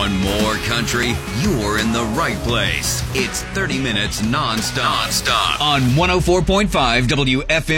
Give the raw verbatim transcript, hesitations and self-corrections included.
Want more country? You're in the right place. It's thirty minutes nonstop, nonstop on one oh four point five W F M.